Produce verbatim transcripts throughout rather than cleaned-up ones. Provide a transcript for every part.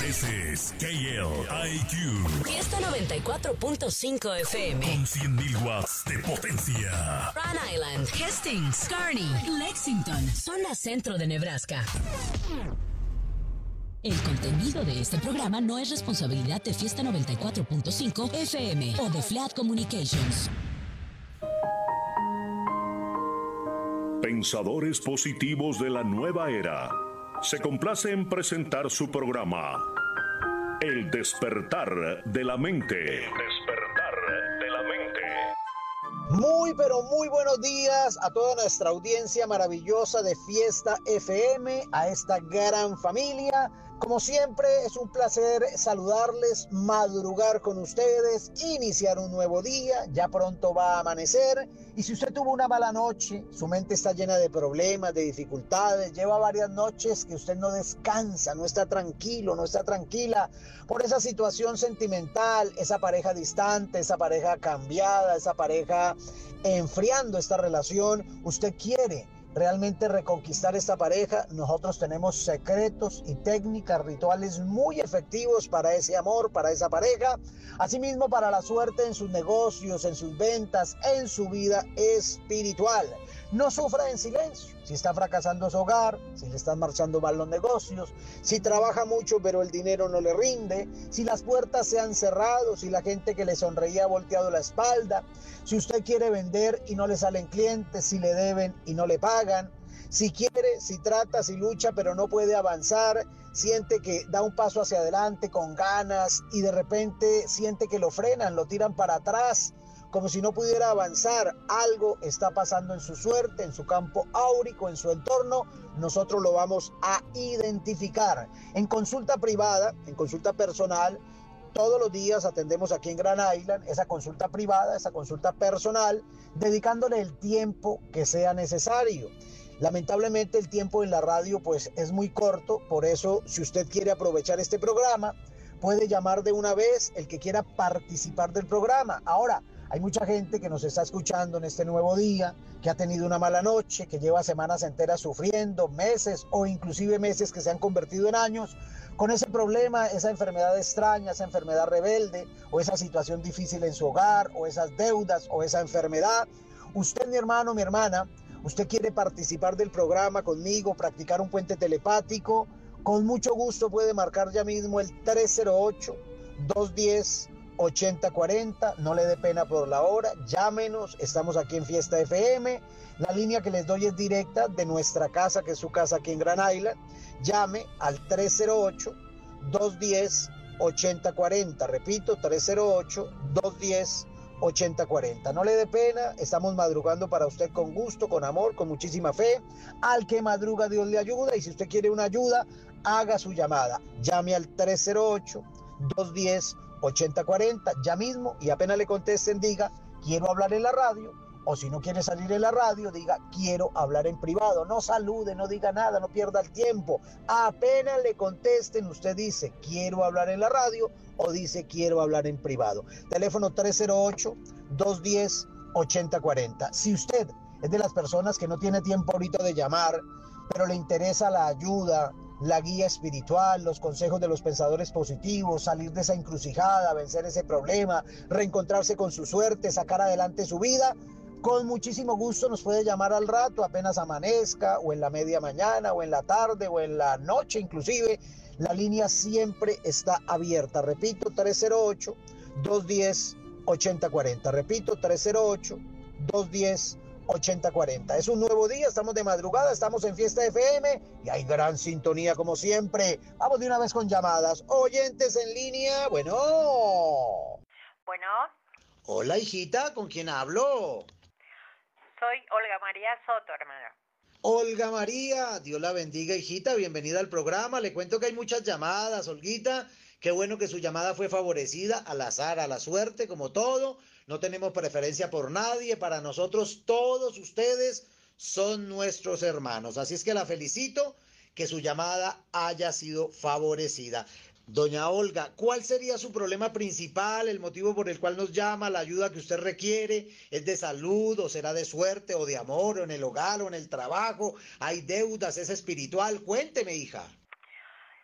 Ese es K L I Q. Fiesta noventa y cuatro punto cinco F M. Con cien mil watts de potencia. Rhode Island, Hastings, Kearney, Lexington, zona centro de Nebraska. El contenido de este programa no es responsabilidad de Fiesta noventa y cuatro punto cinco F M o de Flat Communications. Pensadores positivos de la nueva era se complace en presentar su programa El despertar de la mente. El despertar de la mente. Muy pero muy buenos días a toda nuestra audiencia maravillosa de Fiesta F M, a esta gran familia. Como siempre, es un placer saludarles, madrugar con ustedes, iniciar un nuevo día. Ya pronto va a amanecer. Y si usted tuvo una mala noche, su mente está llena de problemas, de dificultades, lleva varias noches que usted no descansa, no está tranquilo, no está tranquila por esa situación sentimental, esa pareja distante, esa pareja cambiada, esa pareja enfriando esta relación, usted quiere realmente reconquistar esta pareja. Nosotros tenemos secretos y técnicas, rituales muy efectivos para ese amor, para esa pareja. Asimismo, para la suerte en sus negocios, en sus ventas, en su vida espiritual. No sufra en silencio. Si está fracasando su hogar, si le están marchando mal los negocios, si trabaja mucho pero el dinero no le rinde, si las puertas se han cerrado, si la gente que le sonreía ha volteado la espalda, si usted quiere vender y no le salen clientes, si le deben y no le pagan, si quiere, si trata, si lucha pero no puede avanzar, siente que da un paso hacia adelante con ganas y de repente siente que lo frenan, lo tiran para atrás, como si no pudiera avanzar. Algo está pasando en su suerte, en su campo áurico, en su entorno. Nosotros lo vamos a identificar. En consulta privada, en consulta personal, todos los días atendemos aquí en Grand Island esa consulta privada, esa consulta personal, dedicándole el tiempo que sea necesario. Lamentablemente el tiempo en la radio pues es muy corto, por eso si usted quiere aprovechar este programa, puede llamar de una vez el que quiera participar del programa. Ahora, hay mucha gente que nos está escuchando en este nuevo día, que ha tenido una mala noche, que lleva semanas enteras sufriendo, meses o inclusive meses que se han convertido en años, con ese problema, esa enfermedad extraña, esa enfermedad rebelde, o esa situación difícil en su hogar, o esas deudas, o esa enfermedad. Usted, mi hermano, mi hermana, usted quiere participar del programa conmigo, practicar un puente telepático, con mucho gusto puede marcar ya mismo el tres cero ocho, dos uno cero, ochenta cuarenta, no le dé pena por la hora, llámenos, estamos aquí en Fiesta F M, la línea que les doy es directa de nuestra casa, que es su casa aquí en Grand Island. Llame al tres cero ocho, dos uno cero, ochenta cuarenta, repito, tres cero ocho, dos uno cero, ochenta cuarenta, no le dé pena, estamos madrugando para usted con gusto, con amor, con muchísima fe. Al que madruga Dios le ayuda, y si usted quiere una ayuda, haga su llamada, llame al tres cero ocho, dos uno cero, ochenta cuarenta ya mismo, y apenas le contesten diga quiero hablar en la radio, o si no quiere salir en la radio diga quiero hablar en privado. No salude, no diga nada, no pierda el tiempo. Apenas le contesten, usted dice quiero hablar en la radio o dice quiero hablar en privado. Teléfono tres cero ocho, dos uno cero, ochenta cuarenta. Si usted es de las personas que no tiene tiempo ahorita de llamar, pero le interesa la ayuda, la guía espiritual, los consejos de los pensadores positivos, salir de esa encrucijada, vencer ese problema, reencontrarse con su suerte, sacar adelante su vida, con muchísimo gusto nos puede llamar al rato, apenas amanezca, o en la media mañana, o en la tarde, o en la noche inclusive. La línea siempre está abierta. Repito, tres cero ocho, dos uno cero, ochenta cuarenta. Repito, tres cero ocho, dos uno cero, ochenta cuarenta. Es un nuevo día, estamos de madrugada, estamos en Fiesta F M y hay gran sintonía como siempre. Vamos de una vez con llamadas. Oyentes en línea, bueno. Bueno. Hola, hijita, ¿con quién hablo? Soy Olga María Soto, hermano. Olga María, Dios la bendiga, hijita, bienvenida al programa. Le cuento que hay muchas llamadas, Olguita. Qué bueno que su llamada fue favorecida al azar, a la suerte, como todo. No tenemos preferencia por nadie. Para nosotros todos ustedes son nuestros hermanos. Así es que la felicito, que su llamada haya sido favorecida. Doña Olga, ¿cuál sería su problema principal, el motivo por el cual nos llama, la ayuda que usted requiere? ¿Es de salud o será de suerte o de amor o en el hogar o en el trabajo? ¿Hay deudas? ¿Es espiritual? Cuénteme, hija.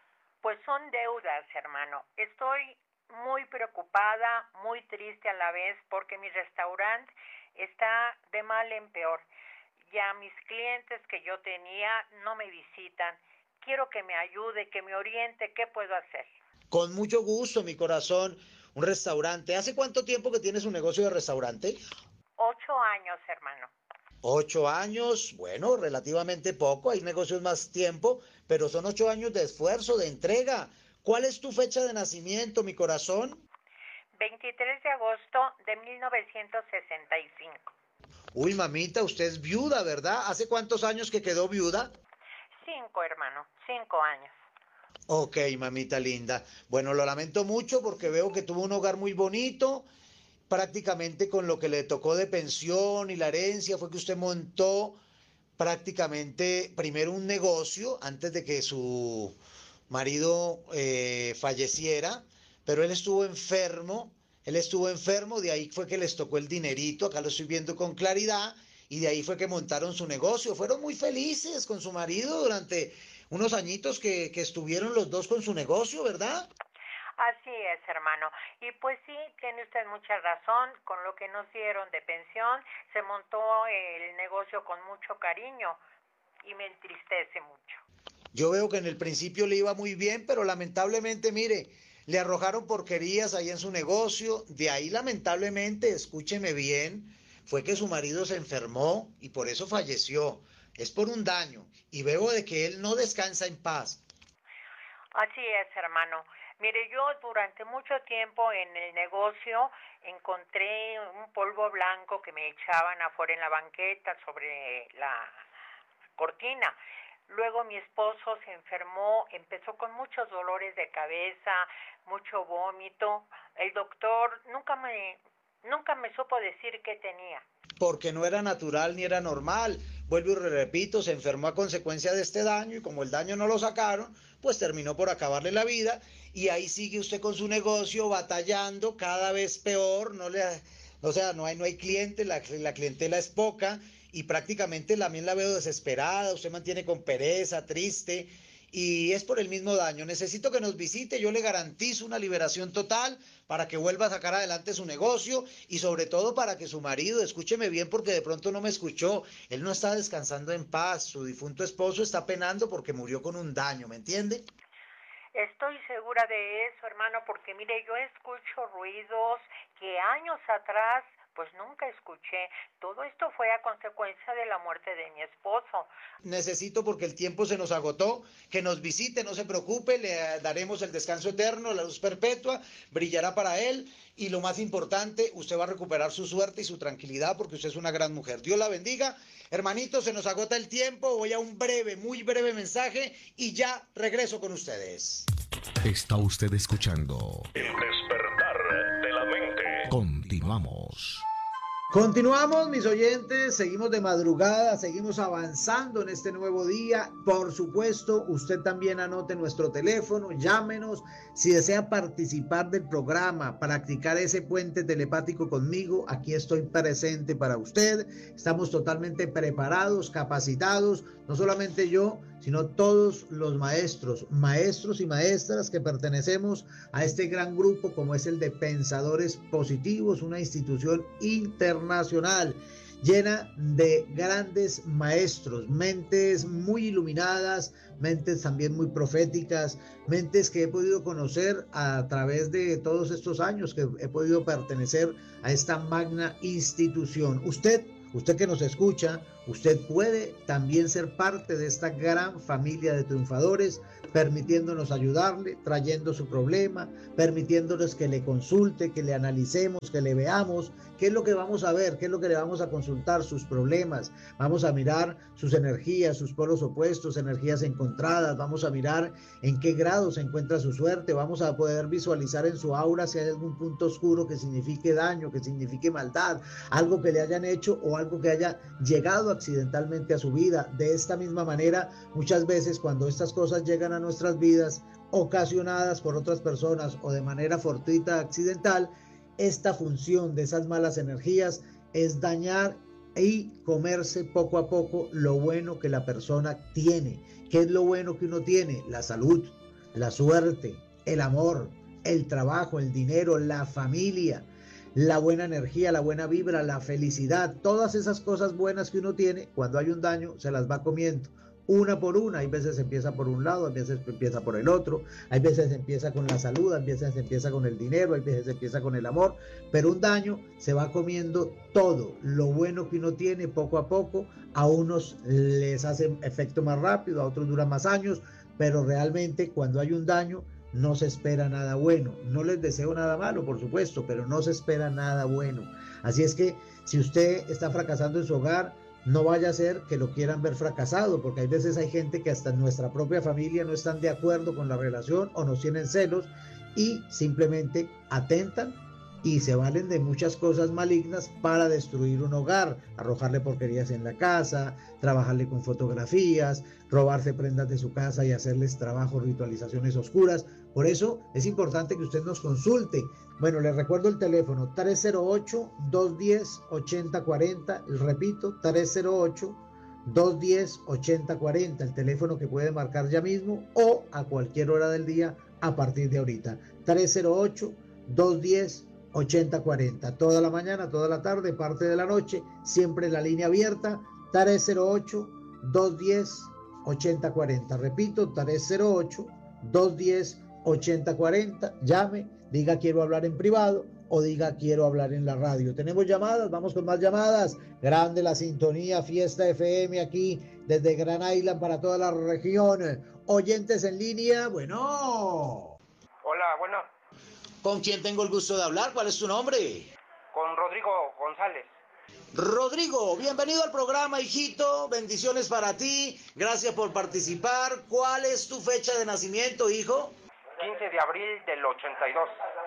Pues son deudas, hermano. Estoy muy preocupada, muy triste a la vez, porque mi restaurante está de mal en peor. Ya mis clientes que yo tenía no me visitan. Quiero que me ayude, que me oriente, ¿qué puedo hacer? Con mucho gusto, mi corazón. Un restaurante. ¿Hace cuánto tiempo que tienes un negocio de restaurante? Ocho años, hermano. Ocho años, bueno, relativamente poco. Hay negocios más tiempo, pero son ocho años de esfuerzo, de entrega. ¿Cuál es tu fecha de nacimiento, mi corazón? veintitrés de agosto de mil novecientos sesenta y cinco. Uy, mamita, usted es viuda, ¿verdad? ¿Hace cuántos años que quedó viuda? Cinco, hermano, cinco años. Ok, mamita linda. Bueno, lo lamento mucho porque veo que tuvo un hogar muy bonito. Prácticamente con lo que le tocó de pensión y la herencia fue que usted montó prácticamente primero un negocio antes de que su marido eh, falleciera, pero él estuvo enfermo, él estuvo enfermo, de ahí fue que les tocó el dinerito, acá lo estoy viendo con claridad, y de ahí fue que montaron su negocio. Fueron muy felices con su marido durante unos añitos que, que estuvieron los dos con su negocio, ¿verdad? Así es, hermano. Y pues sí, tiene usted mucha razón. Con lo que nos dieron de pensión, se montó el negocio con mucho cariño y me entristece mucho. Yo veo que en el principio le iba muy bien, pero lamentablemente, mire, le arrojaron porquerías ahí en su negocio. De ahí, lamentablemente, escúcheme bien, fue que su marido se enfermó y por eso falleció. Es por un daño. Y veo de que él no descansa en paz. Así es, hermano. Mire, yo durante mucho tiempo en el negocio encontré un polvo blanco que me echaban afuera en la banqueta sobre la cortina. Luego mi esposo se enfermó, empezó con muchos dolores de cabeza, mucho vómito. El doctor nunca me, nunca me supo decir qué tenía. Porque no era natural ni era normal. Vuelvo y repito, se enfermó a consecuencia de este daño y como el daño no lo sacaron, pues terminó por acabarle la vida y ahí sigue usted con su negocio batallando cada vez peor, no le, o sea, no hay, no hay clientes, la, la clientela es poca y prácticamente también la veo desesperada, usted mantiene con pereza, triste y es por el mismo daño. Necesito que nos visite, yo le garantizo una liberación total para que vuelva a sacar adelante su negocio y sobre todo para que su marido, escúcheme bien porque de pronto no me escuchó, él no está descansando en paz, su difunto esposo está penando porque murió con un daño, ¿me entiende? Estoy segura de eso, hermano, porque mire, yo escucho ruidos que años atrás pues nunca escuché. Todo esto fue a consecuencia de la muerte de mi esposo. Necesito, porque el tiempo se nos agotó, que nos visite, no se preocupe, le daremos el descanso eterno, la luz perpetua, brillará para él y lo más importante, usted va a recuperar su suerte y su tranquilidad porque usted es una gran mujer. Dios la bendiga. Hermanito, se nos agota el tiempo, voy a un breve, muy breve mensaje y ya regreso con ustedes. Está usted escuchando El despertar de la mente. Continuamos. Continuamos, mis oyentes, seguimos de madrugada, seguimos avanzando en este nuevo día. Por supuesto, usted también anote nuestro teléfono, llámenos si desea participar del programa, practicar ese puente telepático conmigo. Aquí estoy presente para usted. Estamos totalmente preparados, capacitados, no solamente yo, sino todos los maestros, maestros y maestras que pertenecemos a este gran grupo como es el de Pensadores Positivos, una institución internacional llena de grandes maestros, mentes muy iluminadas, mentes también muy proféticas, mentes que he podido conocer a través de todos estos años que he podido pertenecer a esta magna institución. Usted Usted que nos escucha, usted puede también ser parte de esta gran familia de triunfadores, permitiéndonos ayudarle, trayendo su problema, permitiéndonos que le consulte, que le analicemos, que le veamos, qué es lo que vamos a ver, qué es lo que le vamos a consultar, sus problemas, vamos a mirar sus energías, sus polos opuestos, energías encontradas, vamos a mirar en qué grado se encuentra su suerte, vamos a poder visualizar en su aura si hay algún punto oscuro que signifique daño, que signifique maldad, algo que le hayan hecho o algo que haya llegado accidentalmente a su vida. De esta misma manera, muchas veces cuando estas cosas llegan a nuestras vidas, ocasionadas por otras personas o de manera fortuita, accidental, esta función de esas malas energías es dañar y comerse poco a poco lo bueno que la persona tiene. ¿Qué es lo bueno que uno tiene? La salud. la suerte, el amor, el trabajo, el dinero, la familia, la buena energía, la buena vibra, la felicidad, todas esas cosas buenas que uno tiene, cuando hay un daño, se las va comiendo. Una por una, hay veces empieza por un lado, hay veces empieza por el otro, hay veces empieza con la salud, hay veces empieza con el dinero, hay veces empieza con el amor, pero un daño se va comiendo todo, lo bueno que uno tiene poco a poco, a unos les hace efecto más rápido, a otros dura más años, pero realmente cuando hay un daño no se espera nada bueno. No les deseo nada malo, por supuesto, pero no se espera nada bueno. Así es que si usted está fracasando en su hogar, no vaya a ser que lo quieran ver fracasado, porque hay veces hay gente que hasta en nuestra propia familia no están de acuerdo con la relación o nos tienen celos y simplemente atentan y se valen de muchas cosas malignas para destruir un hogar, arrojarle porquerías en la casa, trabajarle con fotografías, robarse prendas de su casa y hacerles trabajos, ritualizaciones oscuras. Por eso es importante que usted nos consulte. Bueno, les recuerdo el teléfono tres cero ocho, dos uno cero, ocho cero cuatro cero, repito, tres cero ocho, dos uno cero, ocho cero cuatro cero, el teléfono que puede marcar ya mismo o a cualquier hora del día a partir de ahorita. tres cero ocho, dos uno cero, ocho cero cuatro cero, toda la mañana, toda la tarde, parte de la noche, siempre la línea abierta, tres cero ocho, dos uno cero, ocho cero cuatro cero, repito, tres cero ocho, dos uno cero, ocho cero cuatro cero, llame, diga quiero hablar en privado o diga quiero hablar en la radio. Tenemos llamadas, vamos con más llamadas. Grande la sintonía, Fiesta F M aquí desde Gran Island para toda la región. Oyentes en línea, bueno. Hola, bueno. ¿Con quién tengo el gusto de hablar? ¿Cuál es tu nombre? Con Rodrigo González. Rodrigo, bienvenido al programa, hijito. Bendiciones para ti. Gracias por participar. ¿Cuál es tu fecha de nacimiento, hijo? quince de abril del ochenta y dos.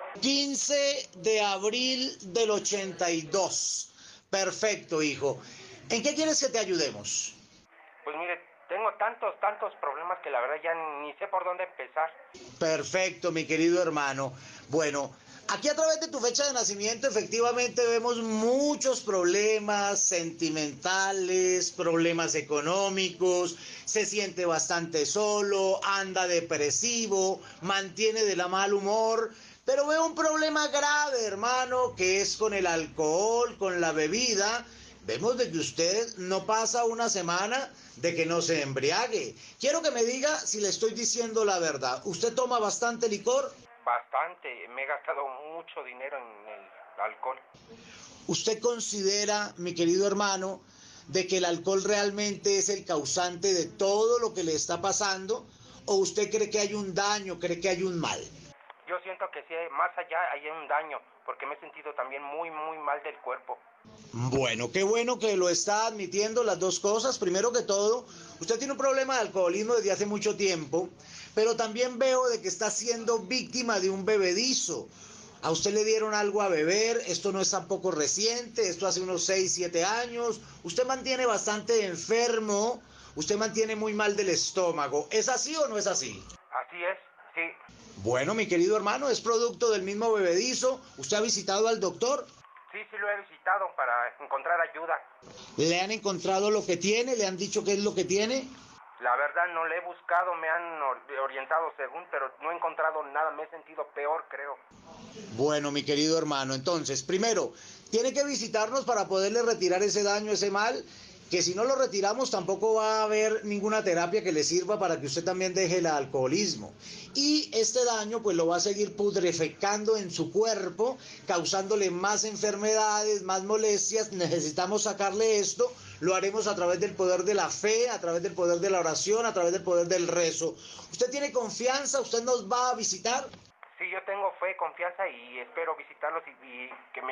quince de abril del ochenta y dos. Perfecto, hijo. ¿En qué quieres que te ayudemos? Pues mire, tengo tantos, tantos problemas que la verdad ya ni sé por dónde empezar. Perfecto, mi querido hermano. Bueno, aquí a través de tu fecha de nacimiento efectivamente vemos muchos problemas sentimentales, problemas económicos, se siente bastante solo, anda depresivo, mantiene de la mal humor, pero veo un problema grave, hermano, que es con el alcohol, con la bebida. Vemos de que usted no pasa una semana de que no se embriague. Quiero que me diga si le estoy diciendo la verdad. ¿Usted toma bastante licor? Bastante, me he gastado mucho dinero en el alcohol. ¿Usted considera, mi querido hermano, de que el alcohol realmente es el causante de todo lo que le está pasando? ¿O usted cree que hay un daño, cree que hay un mal? Yo siento que sí, más allá hay un daño, porque me he sentido también muy, muy mal del cuerpo. Bueno, qué bueno que lo está admitiendo las dos cosas. Primero que todo, usted tiene un problema de alcoholismo desde hace mucho tiempo, pero también veo de que está siendo víctima de un bebedizo. A usted le dieron algo a beber, esto no es tampoco reciente, esto hace unos seis, siete años. Usted mantiene bastante enfermo, usted mantiene muy mal del estómago. ¿Es así o no es así? Así es, sí. Bueno, mi querido hermano, es producto del mismo bebedizo. ¿Usted ha visitado al doctor? Sí, sí lo he visitado para encontrar ayuda. ¿Le han encontrado lo que tiene? ¿Le han dicho qué es lo que tiene? La verdad no le he buscado, me han orientado según, pero no he encontrado nada, me he sentido peor, creo. Bueno, mi querido hermano, entonces, primero, tiene que visitarnos para poderle retirar ese daño, ese mal, que si no lo retiramos tampoco va a haber ninguna terapia que le sirva para que usted también deje el alcoholismo. Y este daño pues lo va a seguir putrefactando en su cuerpo, causándole más enfermedades, más molestias. Necesitamos sacarle esto. Lo haremos a través del poder de la fe, a través del poder de la oración, a través del poder del rezo. ¿Usted tiene confianza? ¿Usted nos va a visitar? Sí, yo tengo fe, confianza y espero visitarlos y, y que me